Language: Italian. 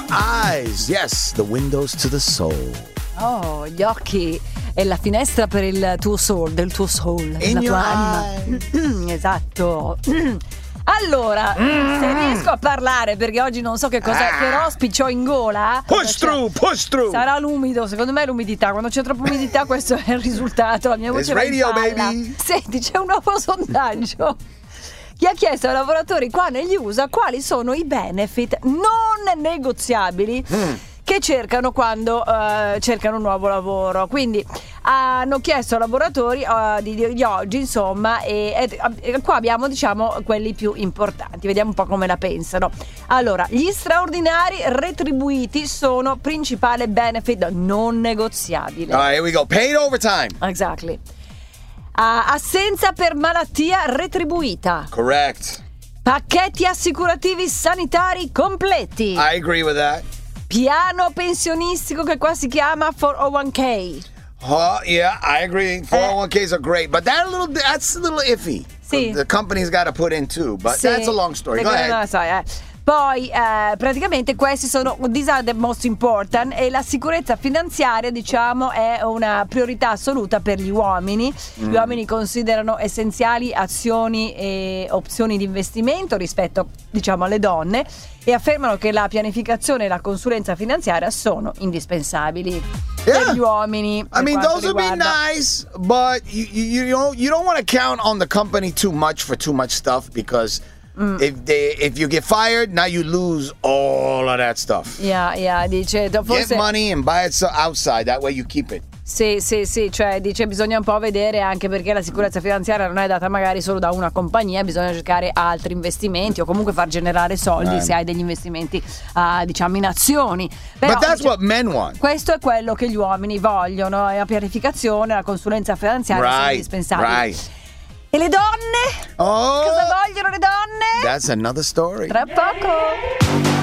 Your eyes, yes, the windows to the soul. Oh, gli occhi è la finestra per il tuo soul, del tuo soul, In la your tua anima. Esatto. Allora, se riesco a parlare, perché oggi non so che cosa, che rospi c'ho in gola. Push through. Sarà l'umido, secondo me è l'umidità. Quando c'è troppa umidità questo è il risultato. La mia voce It's radio, va in palla. baby. Senti, c'è un nuovo sondaggio che ha chiesto ai lavoratori qua negli USA quali sono i benefit non negoziabili che cercano quando cercano un nuovo lavoro. Quindi hanno chiesto ai lavoratori di oggi, insomma, e qua abbiamo, diciamo, quelli più importanti. Vediamo un po' come la pensano. Allora, gli straordinari retribuiti sono principale benefit non negoziabile. All right, here we go. Paid overtime. Exactly. Assenza per malattia retribuita. Correct. Pacchetti assicurativi sanitari completi. I agree with that. Piano pensionistico che qua si chiama 401k. Yeah, I agree. 401ks are great, but that's a little iffy. Sì. The company's got to put in too, but Sì. that's a long story. Go Perché ahead. non lo so, Poi praticamente questi sono these are the most important, e la sicurezza finanziaria, diciamo, è una priorità assoluta per gli uomini. Gli uomini considerano essenziali azioni e opzioni di investimento rispetto, diciamo, alle donne, e affermano che la pianificazione e la consulenza finanziaria sono indispensabili per gli uomini. I mean, those would be nice, but you don't want to count on the company too much for too much stuff, because if you get fired, now you lose all of that stuff. Yeah, dice forse, Get money and buy it outside, that way you keep it. Sì, cioè dice bisogna un po' vedere, anche perché la sicurezza finanziaria non è data magari solo da una compagnia, bisogna cercare altri investimenti o comunque far generare soldi se hai degli investimenti diciamo in azioni. Però, But that's what men want. Questo è quello che gli uomini vogliono, la pianificazione, la consulenza finanziaria sono indispensabili. Right. E le donne? Oh, Cosa vogliono le donne? that's another story. Tra poco.